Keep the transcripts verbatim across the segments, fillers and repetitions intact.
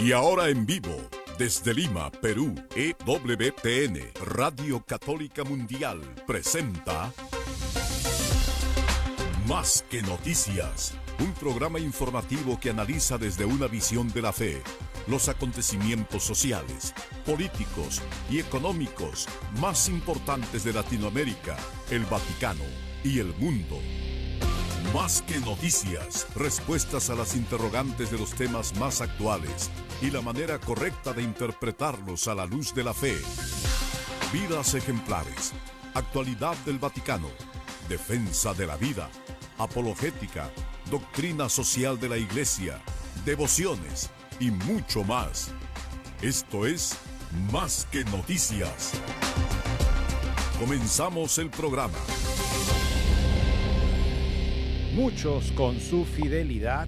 Y ahora en vivo, desde Lima, Perú, E W T N, Radio Católica Mundial, presenta Más que Noticias, un programa informativo que analiza desde una visión de la fe los acontecimientos sociales, políticos y económicos más importantes de Latinoamérica, el Vaticano y el mundo. Más que noticias, respuestas a las interrogantes de los temas más actuales y la manera correcta de interpretarlos a la luz de la fe. Vidas ejemplares, actualidad del Vaticano, defensa de la vida, apologética, doctrina social de la Iglesia, devociones y mucho más. Esto es Más que Noticias. Comenzamos el programa. Muchos con su fidelidad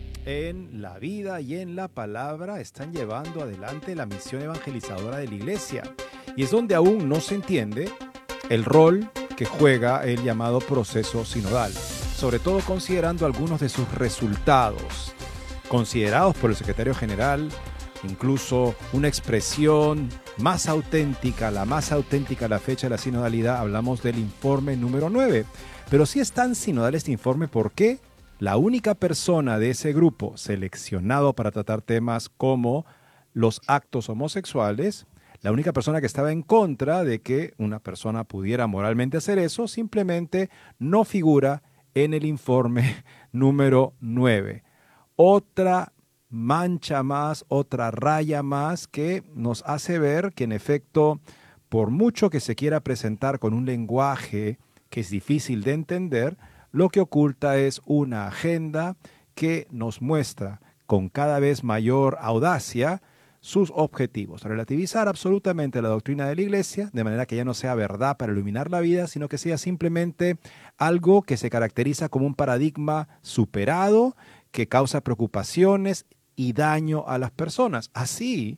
en la vida y en la palabra están llevando adelante la misión evangelizadora de la Iglesia. Y es donde aún no se entiende el rol que juega el llamado proceso sinodal, sobre todo considerando algunos de sus resultados, considerados por el secretario general, incluso una expresión más auténtica, la más auténtica a la fecha de la sinodalidad. Hablamos del informe número nueve. Pero sí es tan sinodal este informe porque la única persona de ese grupo seleccionado para tratar temas como los actos homosexuales, la única persona que estaba en contra de que una persona pudiera moralmente hacer eso, simplemente no figura en el informe número nueve. Otra mancha más, otra raya más que nos hace ver que en efecto, por mucho que se quiera presentar con un lenguaje que es difícil de entender, lo que oculta es una agenda que nos muestra con cada vez mayor audacia sus objetivos. Relativizar absolutamente la doctrina de la Iglesia, de manera que ya no sea verdad para iluminar la vida, sino que sea simplemente algo que se caracteriza como un paradigma superado, que causa preocupaciones y daño a las personas. Así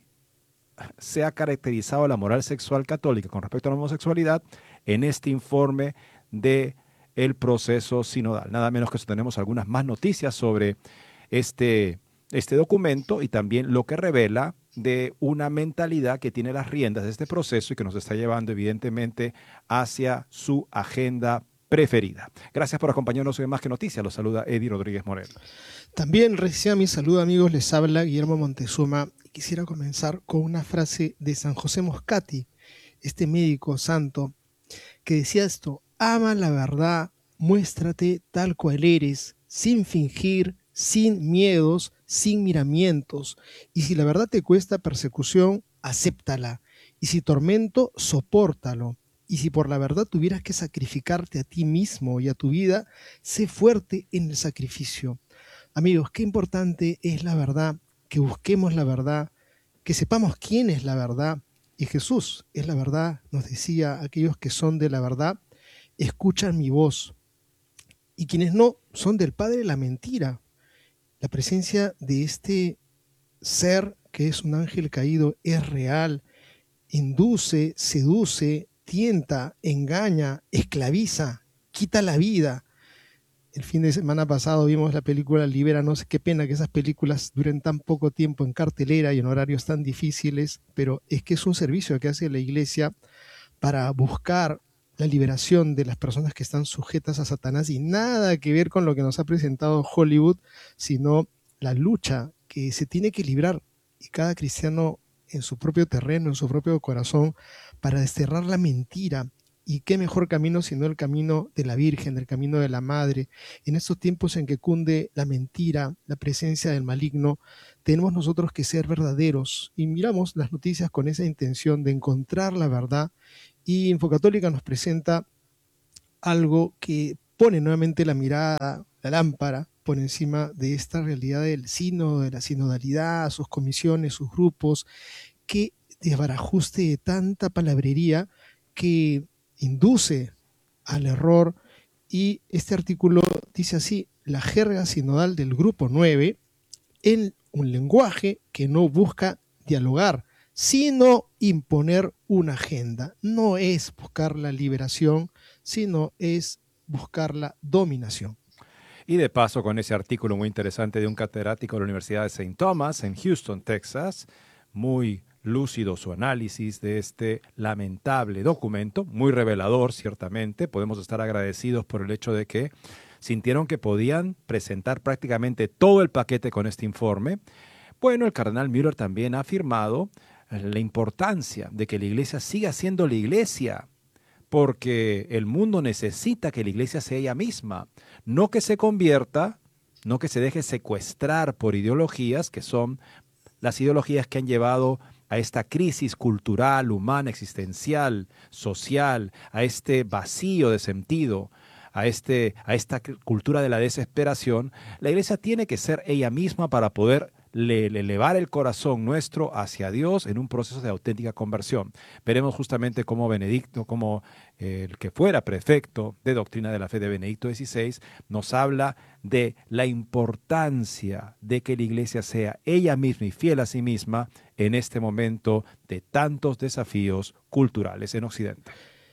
se ha caracterizado la moral sexual católica con respecto a la homosexualidad en este informe de el proceso sinodal. Nada menos que eso, tenemos algunas más noticias sobre este, este documento y también lo que revela de una mentalidad que tiene las riendas de este proceso y que nos está llevando evidentemente hacia su agenda preferida. Gracias por acompañarnos en Más que Noticias. Los saluda Eddie Rodríguez Moreno. También reciban mi saludo, amigos. Les habla Guillermo Montezuma. Quisiera comenzar con una frase de San José Moscati, este médico santo, que decía esto: ama la verdad, muéstrate tal cual eres, sin fingir, sin miedos, sin miramientos. Y si la verdad te cuesta persecución, acéptala. Y si tormento, sopórtalo. Y si por la verdad tuvieras que sacrificarte a ti mismo y a tu vida, sé fuerte en el sacrificio. Amigos, qué importante es la verdad, que busquemos la verdad, que sepamos quién es la verdad. Y Jesús es la verdad, nos decía: aquellos que son de la verdad, escuchan mi voz. Y quienes no, son del padre de la mentira. La presencia de este ser que es un ángel caído es real, induce, seduce, tienta, engaña, esclaviza, quita la vida. El fin de semana pasado vimos la película Libéranos. Qué pena que esas películas duren tan poco tiempo en cartelera y en horarios tan difíciles, pero es que es un servicio que hace la Iglesia para buscar la liberación de las personas que están sujetas a Satanás, y nada que ver con lo que nos ha presentado Hollywood, sino la lucha que se tiene que librar, y cada cristiano en su propio terreno, en su propio corazón, para desterrar la mentira. Y qué mejor camino sino el camino de la Virgen, el camino de la Madre. En estos tiempos en que cunde la mentira, la presencia del maligno, tenemos nosotros que ser verdaderos, y miramos las noticias con esa intención de encontrar la verdad. Y Infocatólica nos presenta algo que pone nuevamente la mirada, la lámpara, por encima de esta realidad del sínodo, de la sinodalidad, sus comisiones, sus grupos, que desbarajuste de tanta palabrería que induce al error. Y este artículo dice así: la jerga sinodal del grupo nueve, en un lenguaje que no busca dialogar, sino imponer una agenda. No es buscar la liberación, sino es buscar la dominación. Y de paso con ese artículo muy interesante de un catedrático de la Universidad de Saint Thomas en Houston, Texas, muy lúcido su análisis de este lamentable documento, muy revelador ciertamente. Podemos estar agradecidos por el hecho de que sintieron que podían presentar prácticamente todo el paquete con este informe. Bueno, el cardenal Müller también ha afirmado la importancia de que la iglesia siga siendo la iglesia, porque el mundo necesita que la iglesia sea ella misma, no que se convierta, no que se deje secuestrar por ideologías que son las ideologías que han llevado a esta crisis cultural, humana, existencial, social, a este vacío de sentido, a, este, a esta cultura de la desesperación. La iglesia tiene que ser ella misma para poder le, le elevar el corazón nuestro hacia Dios en un proceso de auténtica conversión. Veremos justamente cómo Benedicto, como eh, el que fuera prefecto de doctrina de la fe de Benedicto dieciséis, nos habla de la importancia de que la iglesia sea ella misma y fiel a sí misma en este momento de tantos desafíos culturales en Occidente.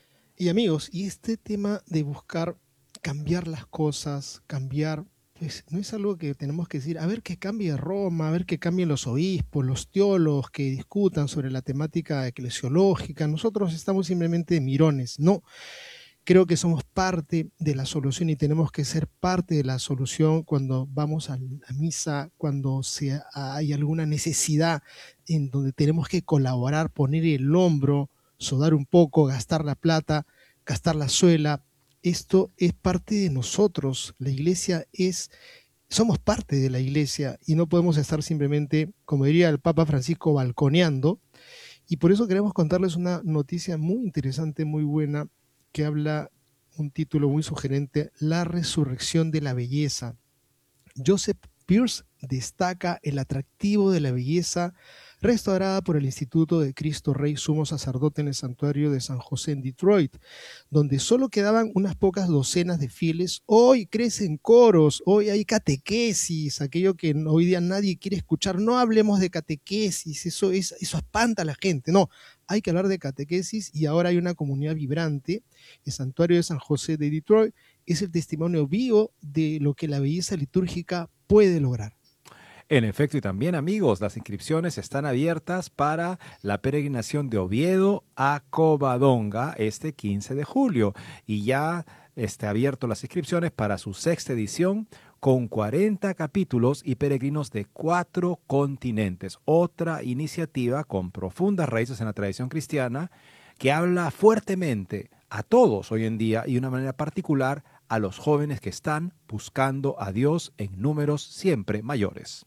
Y amigos, y este tema de buscar cambiar las cosas, cambiar, pues no es algo que tenemos que decir, a ver que cambie Roma, a ver que cambien los obispos, los teólogos que discutan sobre la temática eclesiológica. Nosotros estamos simplemente de mirones. No, creo que somos parte de la solución y tenemos que ser parte de la solución cuando vamos a la misa, cuando se, hay alguna necesidad en donde tenemos que colaborar, poner el hombro, sudar un poco, gastar la plata, gastar la suela. Esto es parte de nosotros. La iglesia es, somos parte de la iglesia y no podemos estar simplemente, como diría el Papa Francisco, balconeando. Y por eso queremos contarles una noticia muy interesante, muy buena, que habla, un título muy sugerente, La resurrección de la belleza. Joseph Pearce destaca el atractivo de la belleza restaurada por el Instituto de Cristo Rey Sumo Sacerdote en el Santuario de San José en Detroit, donde solo quedaban unas pocas docenas de fieles. Hoy crecen coros, hoy hay catequesis, aquello que hoy día nadie quiere escuchar. No hablemos de catequesis, eso, es, eso espanta a la gente. No, hay que hablar de catequesis y ahora hay una comunidad vibrante. El Santuario de San José de Detroit es el testimonio vivo de lo que la belleza litúrgica puede lograr. En efecto, y también, amigos, las inscripciones están abiertas para la peregrinación de Oviedo a Covadonga este quince de julio. Y ya está abierto las inscripciones para su sexta edición con cuarenta capítulos y peregrinos de cuatro continentes. Otra iniciativa con profundas raíces en la tradición cristiana que habla fuertemente a todos hoy en día y de una manera particular a los jóvenes que están buscando a Dios en números siempre mayores.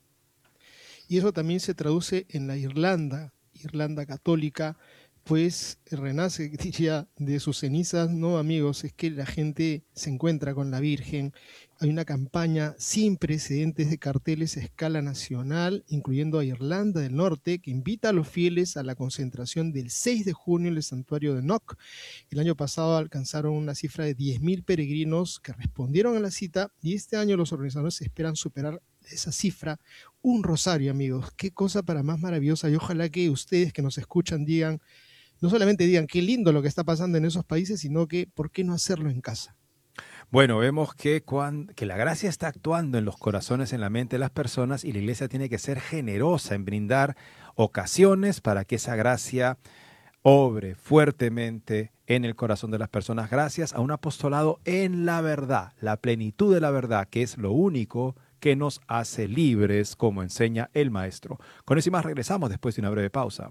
Y eso también se traduce en la Irlanda, Irlanda católica, pues renace, diría, de sus cenizas. No, amigos, es que la gente se encuentra con la Virgen. Hay una campaña sin precedentes de carteles a escala nacional, incluyendo a Irlanda del Norte, que invita a los fieles a la concentración del seis de junio en el santuario de Knock. El año pasado alcanzaron una cifra de diez mil peregrinos que respondieron a la cita y este año los organizadores esperan superar esa cifra. Un rosario, amigos, qué cosa para más maravillosa, y ojalá que ustedes que nos escuchan digan, no solamente digan qué lindo lo que está pasando en esos países, sino que ¿por qué no hacerlo en casa? Bueno, vemos que, cuando, que la gracia está actuando en los corazones, en la mente de las personas, y la iglesia tiene que ser generosa en brindar ocasiones para que esa gracia obre fuertemente en el corazón de las personas, gracias a un apostolado en la verdad, la plenitud de la verdad, que es lo único que nos hace libres, como enseña el Maestro. Con eso y más regresamos después de una breve pausa.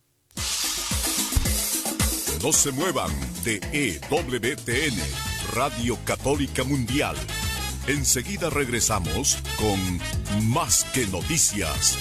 No se muevan de E W T N, Radio Católica Mundial. Enseguida regresamos con Más que Noticias.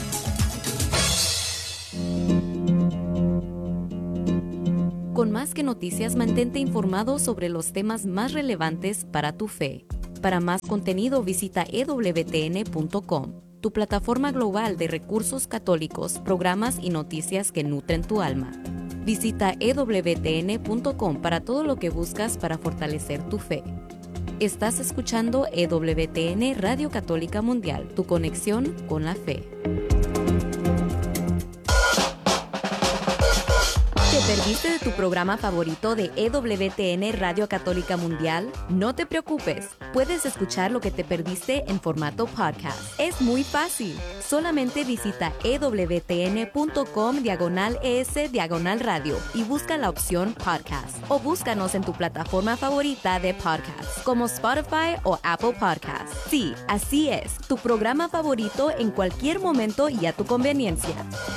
Con Más que Noticias, mantente informado sobre los temas más relevantes para tu fe. Para más contenido visita e w t n punto com, tu plataforma global de recursos católicos, programas y noticias que nutren tu alma. Visita e w t n punto com para todo lo que buscas para fortalecer tu fe. Estás escuchando E W T N Radio Católica Mundial, tu conexión con la fe. Te perdiste de tu programa favorito de E W T N Radio Católica Mundial? No te preocupes, puedes escuchar lo que te perdiste en formato podcast. Es muy fácil, solamente visita ewtn.com diagonal es diagonal radio y busca la opción podcast o búscanos en tu plataforma favorita de podcast como Spotify o Apple Podcasts. Sí, así es, tu programa favorito en cualquier momento y a tu conveniencia.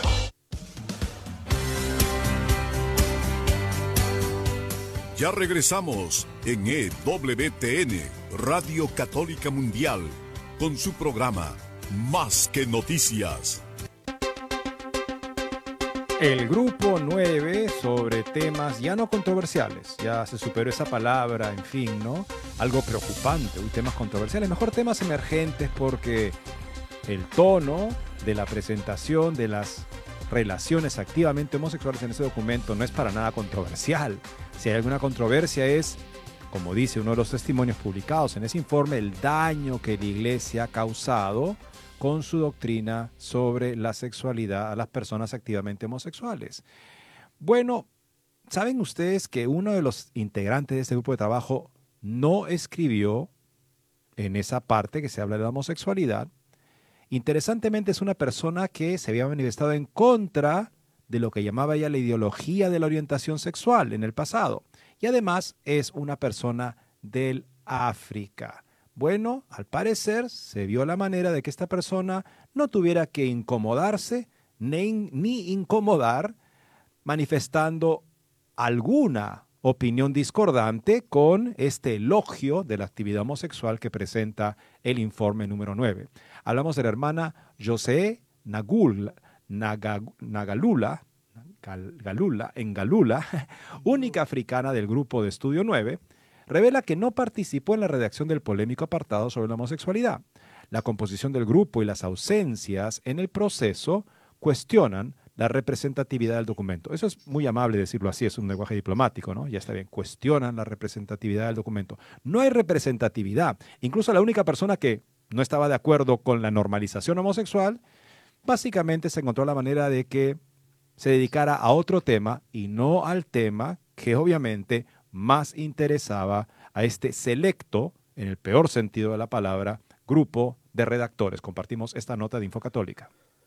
Ya regresamos en E W T N, Radio Católica Mundial, con su programa Más que Noticias. El grupo nueve sobre temas ya no controversiales, ya se superó esa palabra, en fin, ¿no? Algo preocupante, uy, temas controversiales, mejor temas emergentes porque el tono de la presentación de las relaciones activamente homosexuales en ese documento no es para nada controversial. Si hay alguna controversia es, como dice uno de los testimonios publicados en ese informe, el daño que la Iglesia ha causado con su doctrina sobre la sexualidad a las personas activamente homosexuales. Bueno, ¿saben ustedes que uno de los integrantes de este grupo de trabajo no escribió en esa parte que se habla de la homosexualidad? Interesantemente es una persona que se había manifestado en contra de lo que llamaba ella la ideología de la orientación sexual en el pasado. Y además es una persona del África. Bueno, al parecer se vio la manera de que esta persona no tuviera que incomodarse ni, ni incomodar manifestando alguna opinión discordante con este elogio de la actividad homosexual que presenta el informe número nueve. Hablamos de la hermana José Nagul, Naga, Nagalula, Gal, Galula, Engalula, única africana del grupo de estudio nueve, revela que no participó en la redacción del polémico apartado sobre la homosexualidad. La composición del grupo y las ausencias en el proceso cuestionan la representatividad del documento. Eso es muy amable decirlo así, es un lenguaje diplomático, ¿no? Ya está bien, cuestionan la representatividad del documento. No hay representatividad. Incluso la única persona que no estaba de acuerdo con la normalización homosexual, básicamente se encontró la manera de que se dedicara a otro tema y no al tema que obviamente más interesaba a este selecto, en el peor sentido de la palabra, grupo de redactores. Compartimos esta nota de Infocatólica.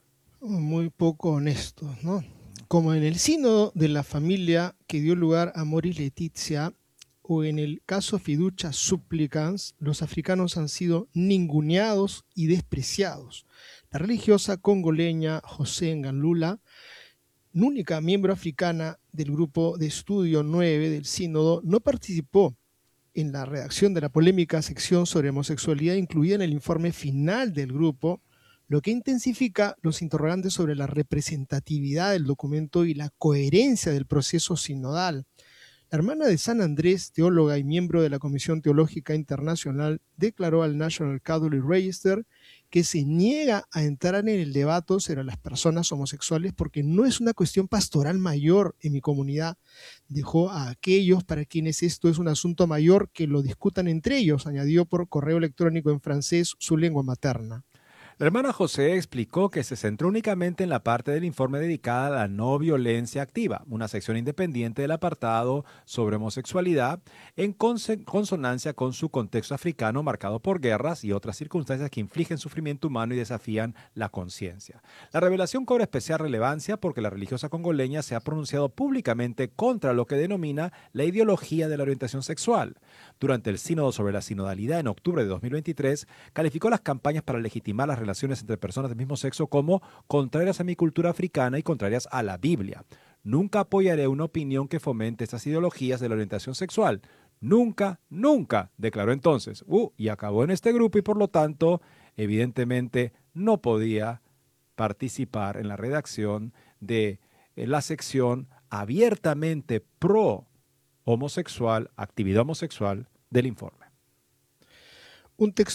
Muy poco honestos, ¿no? Como en el sínodo de la familia que dio lugar a Moris Letizia o en el caso Fiducia Supplicans, los africanos han sido ninguneados y despreciados. La religiosa congoleña José Ngalula, única miembro africana del grupo de estudio nueve del sínodo, no participó en la redacción de la polémica sección sobre homosexualidad incluida en el informe final del grupo, lo que intensifica los interrogantes sobre la representatividad del documento y la coherencia del proceso sinodal. La hermana de San Andrés, teóloga y miembro de la Comisión Teológica Internacional, declaró al National Catholic Register que se niega a entrar en el debate sobre las personas homosexuales porque no es una cuestión pastoral mayor en mi comunidad. Dejó a aquellos para quienes esto es un asunto mayor que lo discutan entre ellos, añadió por correo electrónico en francés, su lengua materna. La hermana José explicó que se centró únicamente en la parte del informe dedicada a la no violencia activa, una sección independiente del apartado sobre homosexualidad, en cons- consonancia con su contexto africano marcado por guerras y otras circunstancias que infligen sufrimiento humano y desafían la conciencia. La revelación cobra especial relevancia porque la religiosa congoleña se ha pronunciado públicamente contra lo que denomina la ideología de la orientación sexual. Durante el sínodo sobre la sinodalidad en octubre de dos mil veintitrés, calificó las campañas para legitimar las relaciones entre personas del mismo sexo como contrarias a mi cultura africana y contrarias a la Biblia. Nunca apoyaré una opinión que fomente estas ideologías de la orientación sexual. Nunca, nunca, declaró entonces. Uh, y acabó en este grupo y por lo tanto, evidentemente, no podía participar en la redacción de la sección abiertamente pro homosexual, actividad homosexual del informe. Un texto